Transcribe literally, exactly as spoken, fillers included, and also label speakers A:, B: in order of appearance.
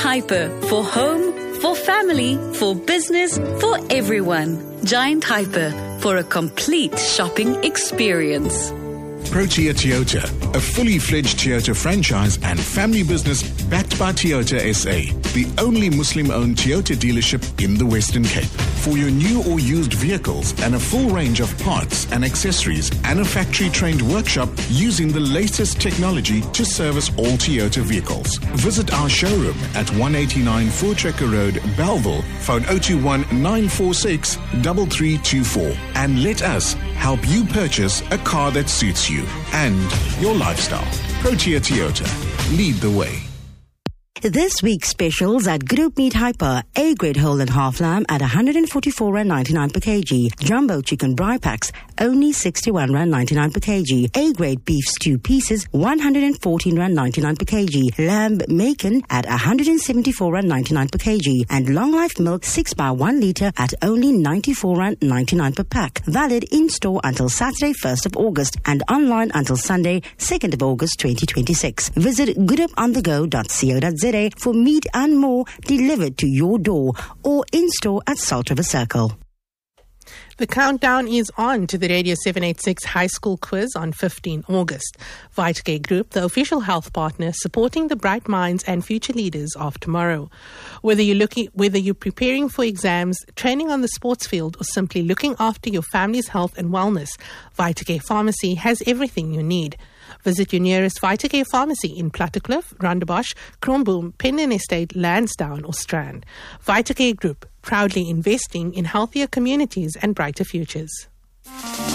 A: Hyper, for home, for family, for business, for everyone. Giant Hyper, for a complete shopping experience.
B: Protea Toyota, a fully fledged Toyota franchise and family business backed by Toyota S A, the only Muslim-owned Toyota dealership in the Western Cape. For your new or used vehicles and a full range of parts and accessories and a factory-trained workshop using the latest technology to service all Toyota vehicles. Visit our showroom at one eighty-nine Voortrekker Road, Bellville, phone zero two one nine four six three three two four, and let us help you purchase a car that suits you and your lifestyle. Protea Toyota. Lead the way.
C: This week's specials at Group Meat Hyper: A-grade whole and half lamb at one forty-four rand ninety-nine per kg. Jumbo chicken bri packs only sixty-one rand ninety-nine per kg. A-grade beef stew pieces one fourteen rand ninety-nine per kg. Lamb bacon at one seventy-four rand ninety-nine per kg. And long life milk six by one litre at only ninety-four rand ninety-nine per pack. Valid in-store until Saturday first of August and online until Sunday second of August twenty twenty-six. Visit gooduponthego dot co dot za for meat and more delivered to your door or in-store at Salt River Circle.
D: The countdown is on to the Radio seven eighty-six High School Quiz on fifteenth August. Vitacare Group, the official health partner supporting the bright minds and future leaders of tomorrow. Whether you're looking, whether you're preparing for exams, training on the sports field, or simply looking after your family's health and wellness, Vitacare Pharmacy has everything you need. Visit your nearest Vitacare pharmacy in Plattekloof, Rondebosch, Kronboom, Pendon Estate, Lansdowne or Strand. Vitacare Group, proudly investing in healthier communities and brighter futures.